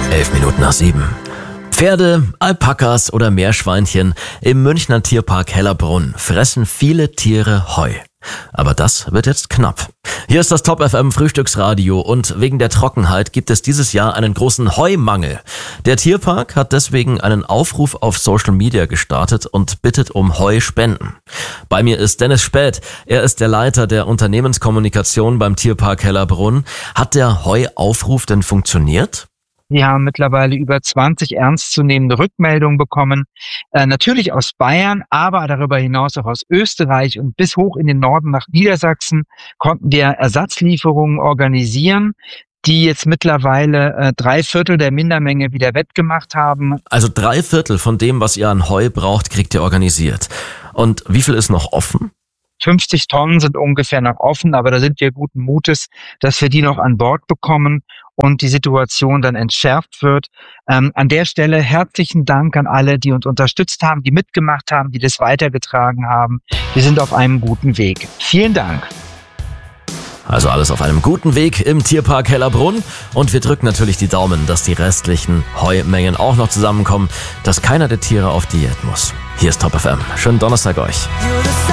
7:11. Pferde, Alpakas oder Meerschweinchen im Münchner Tierpark Hellerbrunn fressen viele Tiere Heu. Aber das wird jetzt knapp. Hier ist das Top FM Frühstücksradio und wegen der Trockenheit gibt es dieses Jahr einen großen Heumangel. Der Tierpark hat deswegen einen Aufruf auf Social Media gestartet und bittet um Heuspenden. Bei mir ist Dennis Späth. Er ist der Leiter der Unternehmenskommunikation beim Tierpark Hellerbrunn. Hat der Heuaufruf denn funktioniert? Wir haben mittlerweile über 20 ernstzunehmende Rückmeldungen bekommen, natürlich aus Bayern, aber darüber hinaus auch aus Österreich und bis hoch in den Norden nach Niedersachsen konnten wir Ersatzlieferungen organisieren, die jetzt mittlerweile 3/4 der Mindermenge wieder wettgemacht haben. Also 3/4 von dem, was ihr an Heu braucht, kriegt ihr organisiert. Und wie viel ist noch offen? 50 Tonnen sind ungefähr noch offen, aber da sind wir guten Mutes, dass wir die noch an Bord bekommen und die Situation dann entschärft wird. An der Stelle herzlichen Dank an alle, die uns unterstützt haben, die mitgemacht haben, die das weitergetragen haben. Wir sind auf einem guten Weg. Vielen Dank. Also alles auf einem guten Weg im Tierpark Hellerbrunn. Und wir drücken natürlich die Daumen, dass die restlichen Heumengen auch noch zusammenkommen, dass keiner der Tiere auf Diät muss. Hier ist Top FM. Schönen Donnerstag euch.